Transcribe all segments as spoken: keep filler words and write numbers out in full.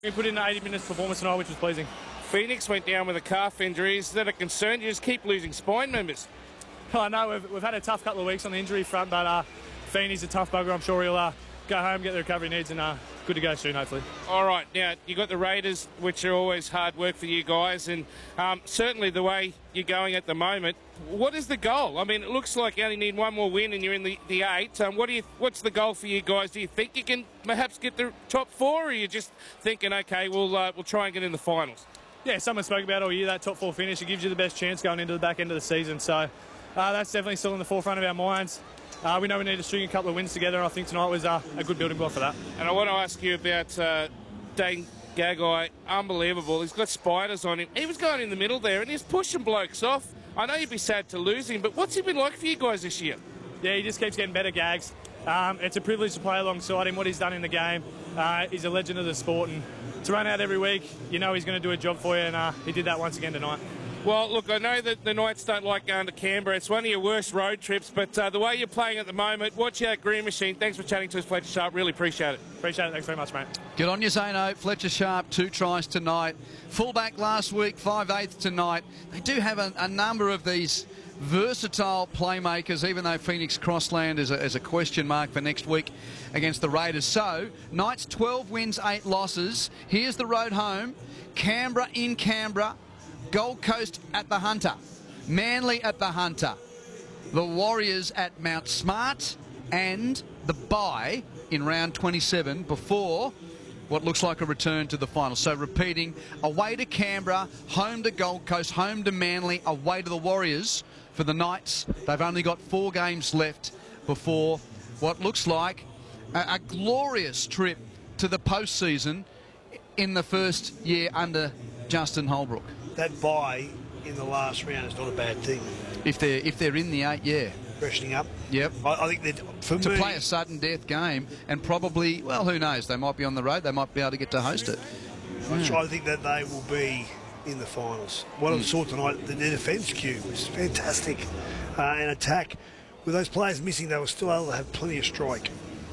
We put in an eighty minutes performance tonight, which was pleasing. Phoenix went down with a calf injury. Is that a concern? You just keep losing spine members. I know we've, we've had a tough couple of weeks on the injury front, but uh, Feeney's a tough bugger. I'm sure he'll uh, go home, get the recovery he needs, and uh, good to go soon, hopefully. All right, now you got the Raiders, which are always hard work for you guys, and um, certainly the way you're going at the moment. What is the goal? I mean, it looks like you only need one more win and you're in the, the eight. Um, what do you? What's the goal for you guys? Do you think you can perhaps get the top four, or are you just thinking, okay, we'll uh, we'll try and get in the finals? Yeah, someone spoke about all year that top four finish. It gives you the best chance going into the back end of the season. So uh, that's definitely still in the forefront of our minds. Uh, we know we need to string a couple of wins together, and I think tonight was uh, a good building block for that. And I want to ask you about uh, Dane Gagai. Unbelievable. He's got spiders on him. He was going in the middle there, and he's pushing blokes off. I know you'd be sad to lose him, but what's he been like for you guys this year? Yeah, he just keeps getting better, Gags. Um, it's a privilege to play alongside him, what he's done in the game. Uh, he's a legend of the sport, and to run out every week, you know he's going to do a job for you, and uh, he did that once again tonight. Well, look, I know that the Knights don't like going to Canberra. It's one of your worst road trips, but uh, the way you're playing at the moment, watch out, Green Machine. Thanks for chatting to us, Fletcher Sharp. Really appreciate it. Appreciate it. Thanks very much, mate. Good on you, Zano. Fletcher Sharp, two tries tonight. Fullback last week, five eighths tonight. They do have a, a number of these versatile playmakers, even though Phoenix Crossland is a, is a question mark for next week against the Raiders. So, Knights twelve wins, eight losses. Here's the road home. Canberra in Canberra. Gold Coast at the Hunter. Manly at the Hunter. The Warriors at Mount Smart. And the bye in round twenty-seven before what looks like a return to the final. So repeating, away to Canberra, home to Gold Coast, home to Manly, away to the Warriors. For the Knights, they've only got four games left before what looks like a, a glorious trip to the postseason in the first year under Justin Holbrook. That bye in the last round is not a bad thing. If they're if they're in the eight, yeah. Freshening up. Yep. I, I think that for to me, play a sudden death game and probably, well, who knows? They might be on the road. They might be able to get to host it. I, I think that they will be in the finals. What I saw tonight, the defence queue was fantastic, uh, and attack. With those players missing, they were still able to have plenty of strike.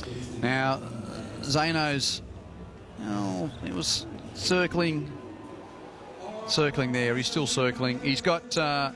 Now, Zano's, oh, he was circling, circling there. He's still circling. He's got, uh,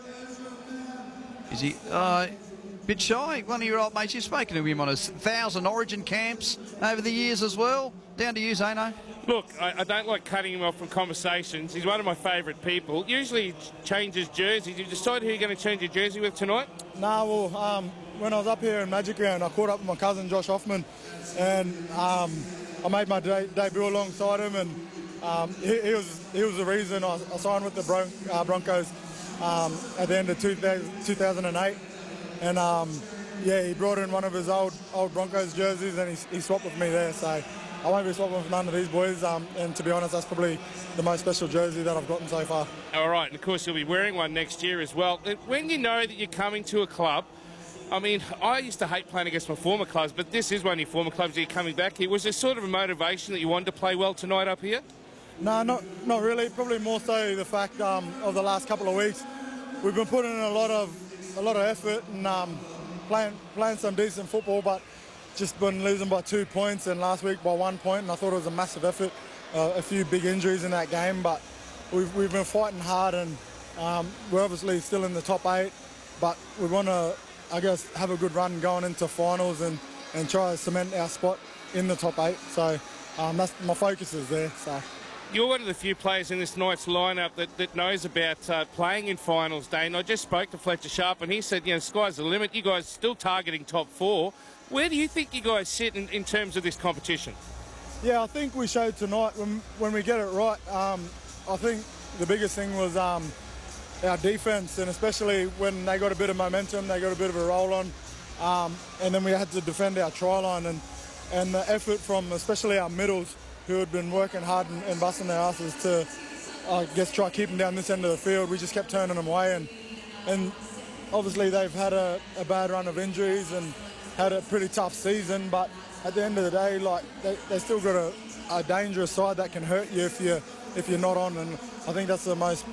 is he, uh, bit shy. One of your old mates, you've spoken to him on a thousand Origin camps over the years as well. Down to you, Zano. Look, I, I don't like cutting him off from conversations. He's one of my favourite people. Usually he changes jerseys. You decide who you're going to change your jersey with tonight? Nah, well, um, when I was up here in Magic Round, I caught up with my cousin Josh Hoffman, and um, I made my de debut alongside him, and um, he, he was he was the reason I, I signed with the Bron uh, Broncos um, at the end of two thousand eight, and um, yeah, he brought in one of his old old Broncos jerseys, and he, he swapped with me there, so I won't be swapping with none of these boys, um, and to be honest, that's probably the most special jersey that I've gotten so far. All right, and of course you'll be wearing one next year as well. When you know that you're coming to a club, I mean, I used to hate playing against my former clubs, but this is one of your former clubs that you're coming back here. Was there sort of a motivation that you wanted to play well tonight up here? No, not not really. Probably more so the fact um, of the last couple of weeks, we've been putting in a lot of a lot of effort and um, playing playing some decent football, but just been losing by two points, and last week by one point, and I thought it was a massive effort. Uh, a few big injuries in that game, but we've, we've been fighting hard, and um, we're obviously still in the top eight, but we want to, I guess, have a good run going into finals and, and try to cement our spot in the top eight. So um, that's my focus is there. So. You're one of the few players in this Knights lineup that, that knows about uh, playing in finals, Dane. I just spoke to Fletcher Sharp, and he said, you know, sky's the limit. You guys still targeting top four. Where do you think you guys sit in, in terms of this competition? Yeah, I think we showed tonight when, when we get it right. Um, I think the biggest thing was um, our defence, and especially when they got a bit of momentum, they got a bit of a roll on, um, and then we had to defend our try line, and, and the effort from especially our middles, who had been working hard and, and busting their asses to, I guess, try keeping down this end of the field. We just kept turning them away, and, and obviously they've had a, a bad run of injuries and had a pretty tough season, but at the end of the day, like they, they still got a, a dangerous side that can hurt you if you if you're not on, and I think that's the most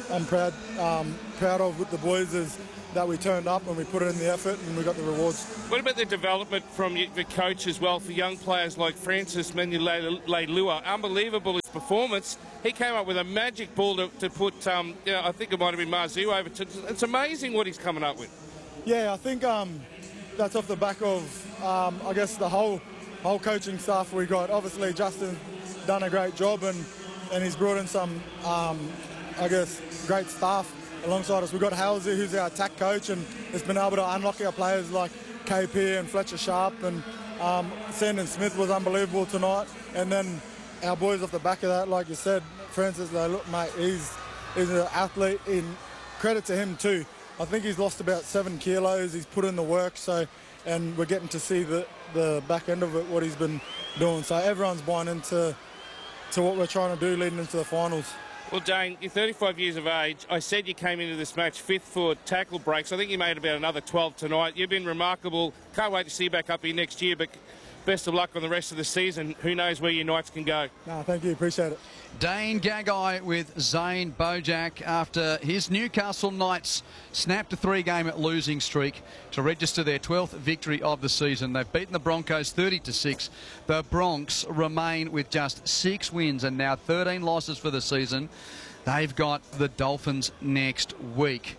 I'm proud um, proud of with the boys is that we turned up and we put in the effort and we got the rewards. What about the development from you, the coach as well for young players like Francis Menulai-Leilua? Unbelievable his performance. He came up with a magic ball to, to put, um, you know, I think it might have been Marzu over to. It's amazing what he's coming up with. Yeah, I think um, that's off the back of, um, I guess, the whole whole coaching staff we got. Obviously, Justin's done a great job and, and he's brought in some, um, I guess, great staff alongside us. We've got Halsey, who's our attack coach, and has been able to unlock our players like K P and Fletcher Sharp, and um, Sandon Smith was unbelievable tonight. And then our boys off the back of that, like you said, Francis, they look, mate, he's, he's an athlete. In credit to him too. I think he's lost about seven kilos. He's put in the work, so and we're getting to see the, the back end of it, what he's been doing. So everyone's buying into to what we're trying to do leading into the finals. Well, Dane, you're thirty-five years of age. I said you came into this match fifth for tackle breaks. I think you made about another twelve tonight. You've been remarkable. Can't wait to see you back up here next year, but best of luck on the rest of the season. Who knows where your Knights can go. No, thank you. Appreciate it. Dane Gagai with Zane Bojack after his Newcastle Knights snapped a three-game losing streak to register their twelfth victory of the season. They've beaten the Broncos thirty to six. The Bronx remain with just six wins and now thirteen losses for the season. They've got the Dolphins next week.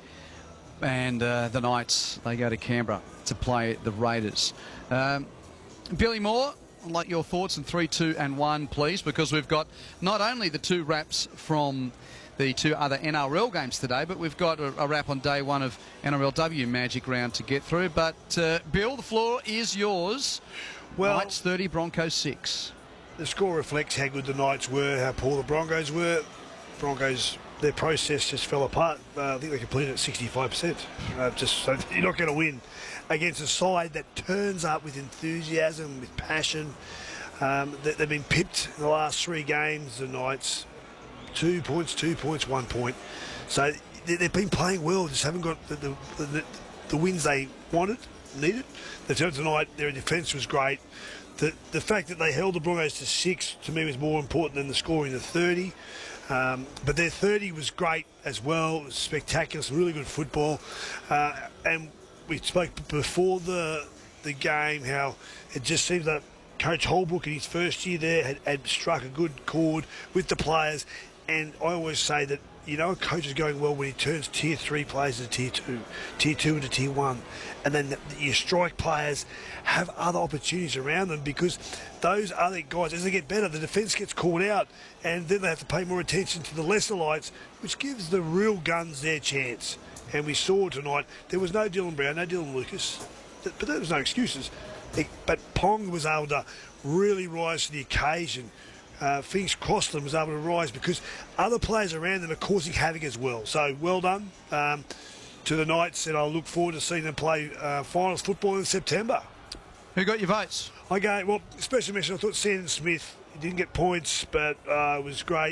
And uh, the Knights, they go to Canberra to play the Raiders. Um, Billy Moore, I'd like your thoughts in three, two and one, please, because we've got not only the two wraps from the two other N R L games today, but we've got a, a wrap on day one of N R L W Magic Round to get through. But, uh, Bill, the floor is yours. Well, Knights thirty, Broncos six. The score reflects how good the Knights were, how poor the Broncos were. Broncos, their process just fell apart. Uh, I think they completed at sixty-five percent. Uh, just so you're not going to win against a side that turns up with enthusiasm, with passion. Um, they, they've been pipped in the last three games, the Knights. Two points, two points, one point. So they, they've been playing well, just haven't got the, the, the, the wins they wanted, needed. The turn tonight, their defence was great. The, the fact that they held the Broncos to six, to me, was more important than the score in the thirty. Um, but their thirty was great as well. It was spectacular, some really good football. Uh, and we spoke before the the game how it just seems that Coach Holbrook in his first year there had, had struck a good chord with the players. And I always say that, you know, a coach is going well when he turns tier three players into tier two, tier two into tier one. And then the, your strike players have other opportunities around them, because those other guys, as they get better, the defence gets called out, and then they have to pay more attention to the lesser lights, which gives the real guns their chance. And we saw tonight, there was no Dylan Brown, no Dylan Lucas, but there was no excuses. But Pong was able to really rise to the occasion. Uh, Phoenix Crossland was able to rise because other players around them are causing havoc as well. So well done um, to the Knights, and I'll look forward to seeing them play uh, finals football in September. Who got your votes? I go, well, special mention, I thought Sandon Smith, he didn't get points, but uh, it was great.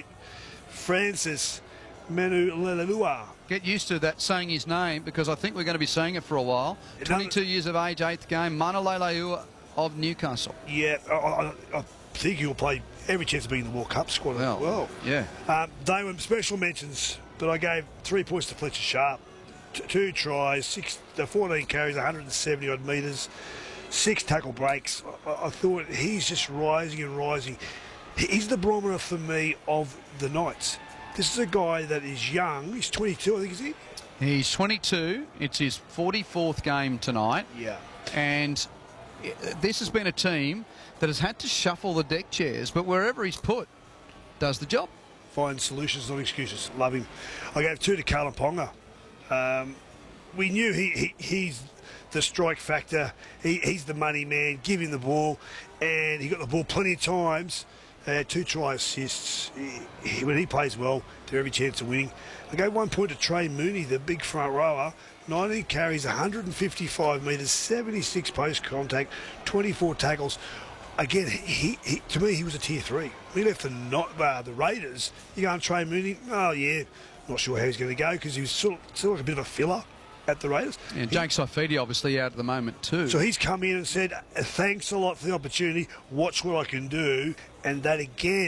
Francis Menulai-Leilua. Get used to that, saying his name, because I think we're going to be saying it for a while. twenty-two years of age, eighth game, Menulai-Leilua of Newcastle. Yeah, I, I, I think he'll play every chance of being in the World Cup squad well, as well. Yeah. Um, they were special mentions, but I gave three points to Fletcher Sharp. T- two tries, six, fourteen carries, one hundred seventy odd metres, six tackle breaks. I, I thought he's just rising and rising. He's the barometer for me of the Knights. This is a guy that is young. He's twenty-two, I think, is he? He's twenty-two. It's his forty-fourth game tonight. Yeah. And this has been a team that has had to shuffle the deck chairs, but wherever he's put, does the job. Find solutions, not excuses. Love him. I gave two to Carlin Ponga. Um, we knew he, he he's the strike factor. He, he's the money man. Give him the ball. And he got the ball plenty of times. They had two try assists. He, he, when he plays well, they're every chance of winning. I gave one point to Trey Mooney, the big front rower. nineteen carries, one hundred fifty-five metres, seventy-six post contact, twenty-four tackles. Again, he, he to me, he was a tier three. We left the not uh, the Raiders. You go on Trey Mooney. Oh yeah, not sure how he's going to go, because he was sort of, sort of like a bit of a filler at the Raiders. And Jake Saifidi obviously out at the moment too. So he's come in and said, thanks a lot for the opportunity. Watch what I can do. And that again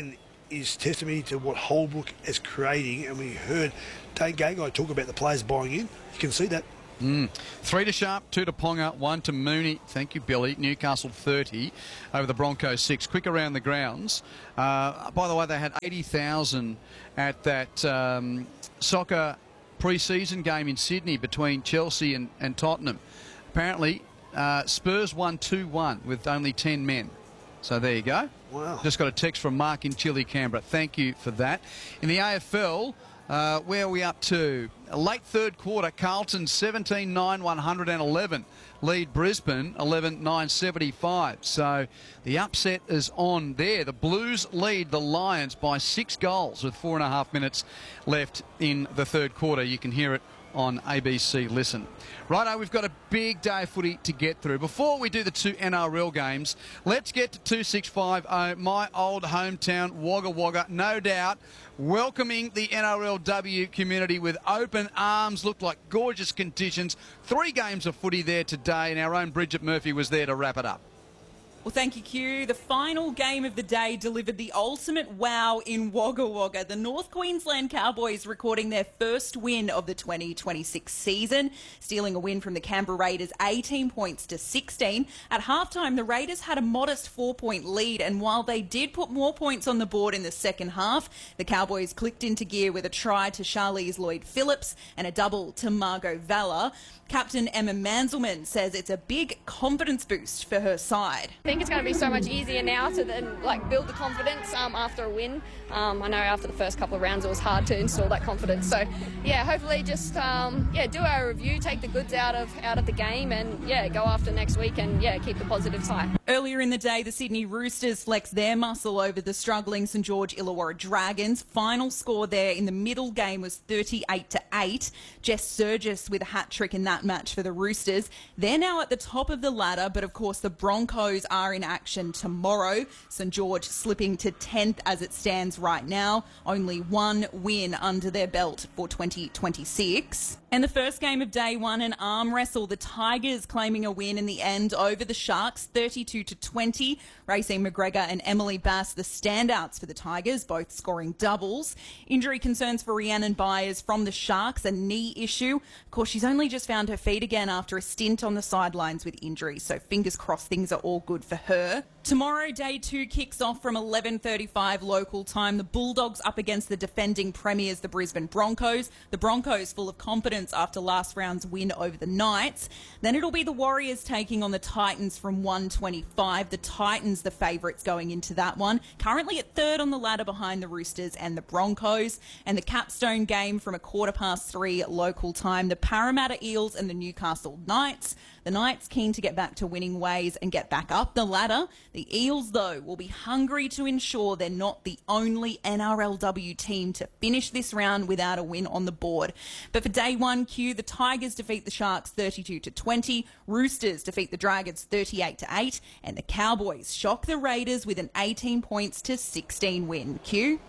is testimony to what Holbrook is creating, and we heard Dane Gagai talk about the players buying in. You can see that. Mm. Three to Sharp, two to Ponga, one to Mooney. Thank you, Billy. Newcastle thirty over the Broncos six. Quick around the grounds. Uh, by the way, they had eighty thousand at that um, soccer pre-season game in Sydney between Chelsea and, and Tottenham. Apparently, uh, Spurs won two one with only ten men. So there you go. Wow. Just got a text from Mark in Chile, Canberra. Thank you for that. In the A F L, uh, where are we up to? A late third quarter, Carlton seventeen nine one eleven. Lead Brisbane eleven nine seventy-five. So the upset is on there. The Blues lead the Lions by six goals with four and a half minutes left in the third quarter. You can hear it on A B C Listen. Righto, we've got a big day of footy to get through. Before we do the two N R L games, let's get to two six five oh, my old hometown, Wagga Wagga. No doubt, welcoming the N R L W community with open arms. Looked like gorgeous conditions. Three games of footy there today, and our own Bridget Murphy was there to wrap it up. Well, thank you, Q. The final game of the day delivered the ultimate wow in Wagga Wagga. The North Queensland Cowboys recording their first win of the twenty twenty-six season, stealing a win from the Canberra Raiders eighteen points to sixteen. At halftime, the Raiders had a modest four-point lead, and while they did put more points on the board in the second half, the Cowboys clicked into gear with a try to Charlize Lloyd-Phillips and a double to Margot Valla. Captain Emma Manzelmann says it's a big confidence boost for her side. I think it's going to be so much easier now to then like build the confidence um, after a win. Um, I know after the first couple of rounds it was hard to install that confidence. So yeah, hopefully just um, yeah do our review, take the goods out of out of the game, and yeah go after next week and yeah keep the positives high. Earlier in the day, the Sydney Roosters flexed their muscle over the struggling St George Illawarra Dragons. Final score there in the middle game was thirty-eight to eight. Jess Surgis with a hat trick in that match for the Roosters. They're now at the top of the ladder, but of course the Broncos are in action tomorrow. St George slipping to tenth as it stands right now. Only one win under their belt for twenty twenty-six. And the first game of day one, an arm wrestle. The Tigers claiming a win in the end over the Sharks, thirty-two to twenty. Racine McGregor and Emily Bass, the standouts for the Tigers, both scoring doubles. Injury concerns for Rhiannon Byers from the Sharks, a knee issue. Of course, she's only just found her feet again after a stint on the sidelines with injury, so fingers crossed things are all good for her. Tomorrow, day two kicks off from eleven thirty-five local time. The Bulldogs up against the defending premiers, the Brisbane Broncos. The Broncos full of confidence after last round's win over the Knights. Then it'll be the Warriors taking on the Titans from one twenty-five. The Titans the favourites going into that one. Currently at third on the ladder behind the Roosters and the Broncos. And the capstone game from a quarter past three local time. The Parramatta Eels and the Newcastle Knights. The Knights keen to get back to winning ways and get back up the ladder. The Eels, though, will be hungry to ensure they're not the only N R L W team to finish this round without a win on the board. But for day one, Q, the Tigers defeat the Sharks thirty-two to twenty, Roosters defeat the Dragons thirty-eight to eight, and the Cowboys shock the Raiders with an eighteen points to sixteen win. Q?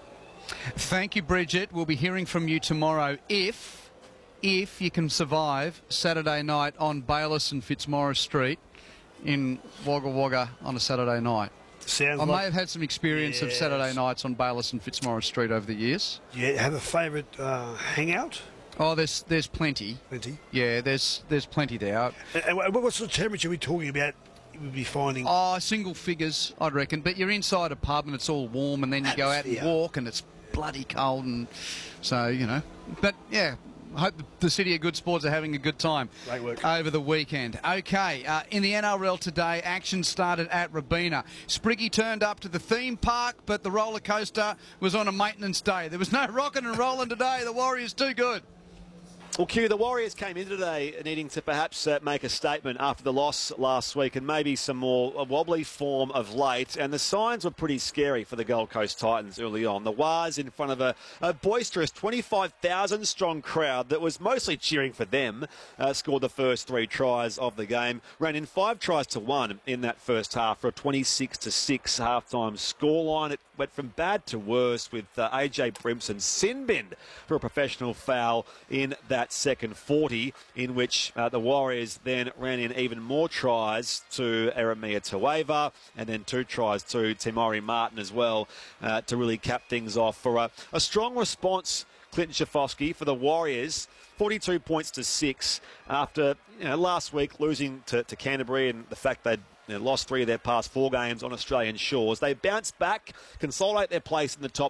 Thank you, Bridget. We'll be hearing from you tomorrow if... if you can survive Saturday night on Bayliss and Fitzmaurice Street in Wagga Wagga on a Saturday night. Sounds I may like, have had some experience yes. of Saturday nights on Bayliss and Fitzmaurice Street over the years. Yeah, have a favourite uh, hangout? Oh, there's there's plenty. Plenty. Yeah, there's there's plenty there. And, and what sort of temperature are we talking about? We'd be finding. Oh, single figures, I'd reckon. But you're inside a pub and it's all warm, and then you go out and walk and it's bloody cold, and so you know. But yeah. I hope the City of Good Sports are having a good time Great work. over the weekend. Okay, uh, in the N R L today, action started at Robina. Spriggy turned up to the theme park, but the roller coaster was on a maintenance day. There was no rocking and rolling today. The Warriors too good. Well, Q, the Warriors came in today needing to perhaps uh, make a statement after the loss last week and maybe some more uh, wobbly form of late. And the signs were pretty scary for the Gold Coast Titans early on. The Wars in front of a, a boisterous twenty-five thousand strong crowd that was mostly cheering for them, uh, scored the first three tries of the game, ran in five tries to one in that first half for a twenty-six to six halftime scoreline. It went from bad to worse with uh, A J Brimson sin-binned for a professional foul in that second forty, in which uh, the Warriors then ran in even more tries to Eremia Tueva, and then two tries to Timori Martin as well uh, to really cap things off for a, a strong response, Clinton Schifosky, for the Warriors. forty-two points to six after you know, last week losing to, to Canterbury and the fact they'd you know, lost three of their past four games on Australian shores. They bounced back, consolidate their place in the top